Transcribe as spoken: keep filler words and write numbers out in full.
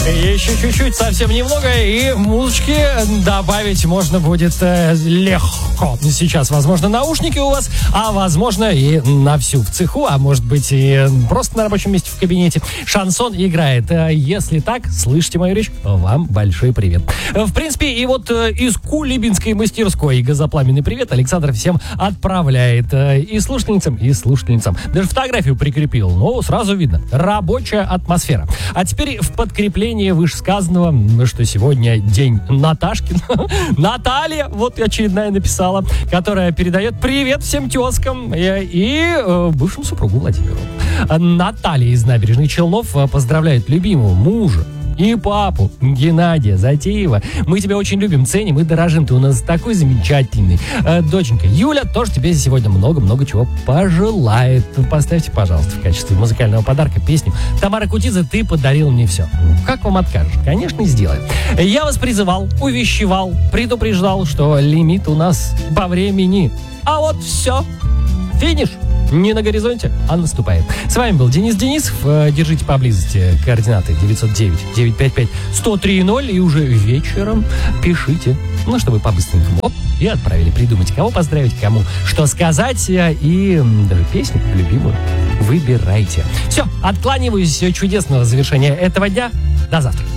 Еще чуть-чуть, совсем немного, и музычки добавить можно будет э, легко. Сейчас, возможно, наушники у вас, а возможно и на всю в цеху, а может быть и просто на рабочем месте в кабинете. Шансон играет. Если так, слышите мою речь, вам большой привет. В принципе, и вот э, из Кулибинской мастерской газопламенный привет Александр всем отправляет. Э, и слушательницам, и слушательницам. Даже фотографию прикрепил, но сразу видно. Рабочая атмосфера. А теперь в подкреплении вышесказанного, что сегодня день Наташкин. Наталья, вот очередная написала, которая передает привет всем тезкам и, и э, бывшему супругу Владимиру. Наталья из Набережных Челнов поздравляет любимого мужа и папу Геннадия Затеева. Мы тебя очень любим, ценим и дорожим. Ты у нас такой замечательный. Э, доченька Юля тоже тебе сегодня много-много чего пожелает. Поставьте, пожалуйста, в качестве музыкального подарка песню «Тамара Кутиза, ты подарил мне все». Как вам откажешь? Конечно, сделаем. Я вас призывал, увещевал, предупреждал, что лимит у нас по времени. А вот все. Финиш. Не на горизонте, а наступает. С вами был Денис Денисов. Держите поблизости координаты девятьсот девять девятьсот пятьдесят пять сто три ноль и уже вечером пишите. Ну, чтобы по-быстренькому. Оп, и отправили. Придумайте, кого поздравить, кому что сказать. И даже песню любимую выбирайте. Все, откланиваюсь. Чудесного завершения этого дня. До завтра.